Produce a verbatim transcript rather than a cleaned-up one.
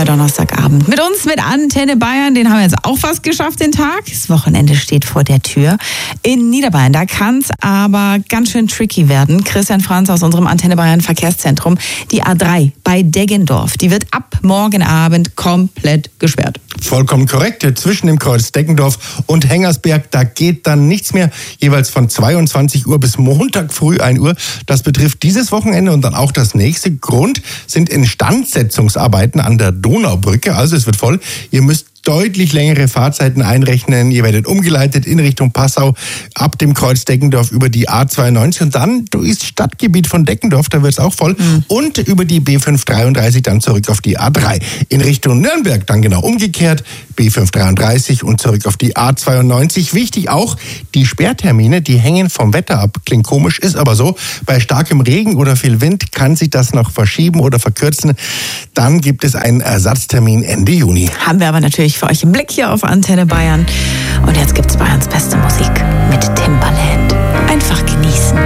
Donnerstagabend. Mit uns, mit Antenne Bayern, den haben wir jetzt auch fast geschafft, den Tag. Das Wochenende steht vor der Tür. In Niederbayern, da kann es aber ganz schön tricky werden. Christian Franz aus unserem Antenne Bayern Verkehrszentrum. Die A drei bei Deggendorf, die wird ab morgen Abend komplett gesperrt. Vollkommen korrekt. Zwischen dem Kreuz Deggendorf und Hengersberg, da geht dann nichts mehr. Jeweils von zweiundzwanzig Uhr bis Montag früh ein Uhr. Das betrifft dieses Wochenende und dann auch das nächste. Grund sind Instandsetzungsarbeiten an der Donaubrücke. Also es wird voll. Ihr müsst deutlich längere Fahrzeiten einrechnen. Ihr werdet umgeleitet in Richtung Passau ab dem Kreuz Deggendorf über die A zweiundneunzig und dann durchs Stadtgebiet von Deggendorf, da wird es auch voll. Mhm. Und über die B fünf dreiunddreißig dann zurück auf die A drei. In Richtung Nürnberg dann genau umgekehrt, B fünf dreiunddreißig und zurück auf die A zweiundneunzig. Wichtig auch, die Sperrtermine, die hängen vom Wetter ab. Klingt komisch, ist aber so. Bei starkem Regen oder viel Wind kann sich das noch verschieben oder verkürzen. Dann gibt es einen Ersatztermin Ende Juni. Haben wir aber natürlich für euch im Blick hier auf Antenne Bayern. Und jetzt gibt's Bayerns beste Musik.